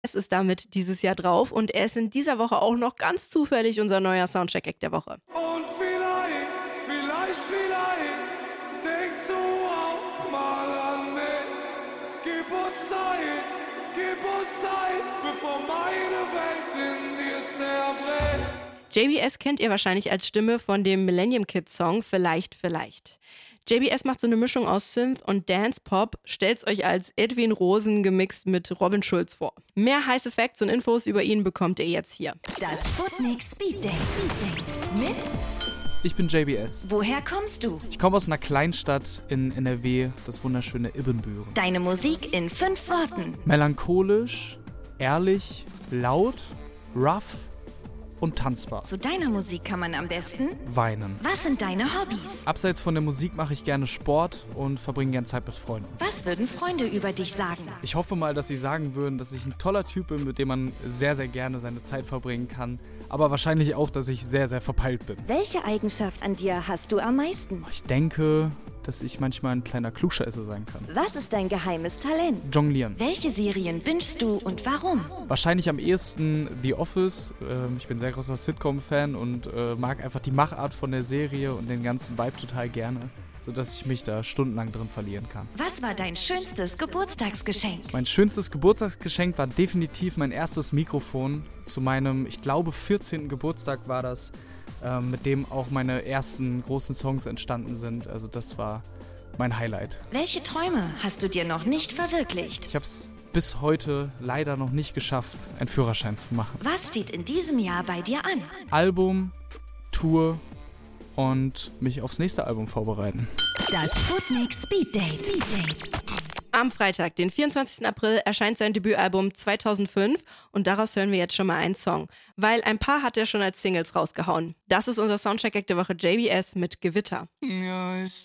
Es ist damit dieses Jahr drauf und er ist in dieser Woche auch noch ganz zufällig unser neuer Soundcheck-Act der Woche. Und vielleicht denkst du auch mal an mich. Gib uns Zeit, bevor meine Welt in dir zerbricht. JBS kennt ihr wahrscheinlich als Stimme von dem Millennium Kids Song Vielleicht, Vielleicht. JBS macht so eine Mischung aus Synth und Dance-Pop, stellt's euch als Edwin Rosen gemixt mit Robin Schulz vor. Mehr heiße Facts und Infos über ihn bekommt ihr jetzt hier. Das Sputnik Speed Date. Mit? Ich bin JBS. Woher kommst du? Ich komme aus einer Kleinstadt in NRW, das wunderschöne Ibbenbüren. Deine Musik in 5 Worten. Melancholisch, ehrlich, laut, rough und tanzbar. Zu deiner Musik kann man am besten Weinen. Was sind deine Hobbys? Abseits von der Musik mache ich gerne Sport und verbringe gerne Zeit mit Freunden. Was würden Freunde über dich sagen? Ich hoffe mal, dass sie sagen würden, dass ich ein toller Typ bin, mit dem man sehr, sehr gerne seine Zeit verbringen kann. Aber wahrscheinlich auch, dass ich sehr, sehr verpeilt bin. Welche Eigenschaft an dir hast du am meisten? Ich denke, dass ich manchmal ein kleiner Klugscheißer sein kann. Was ist dein geheimes Talent? Jonglieren. Welche Serien bingest du und warum? Wahrscheinlich am ehesten The Office. Ich bin ein sehr großer Sitcom-Fan und mag einfach die Machart von der Serie und den ganzen Vibe total gerne, sodass ich mich da stundenlang drin verlieren kann. Was war dein schönstes Geburtstagsgeschenk? Mein schönstes Geburtstagsgeschenk war definitiv mein erstes Mikrofon. Zu meinem, ich glaube, 14. Geburtstag war das, mit dem auch meine ersten großen Songs entstanden sind. Also das war mein Highlight. Welche Träume hast du dir noch nicht verwirklicht? Ich habe es bis heute leider noch nicht geschafft, einen Führerschein zu machen. Was steht in diesem Jahr bei dir an? Album, Tour und mich aufs nächste Album vorbereiten. Das Sputnik Speed Date. Am Freitag, den 24. April, erscheint sein Debütalbum 2005 und daraus hören wir jetzt schon mal einen Song. Weil ein paar hat er schon als Singles rausgehauen. Das ist unser Soundcheck-Act der Woche JBS mit Gewitter. Ja, ich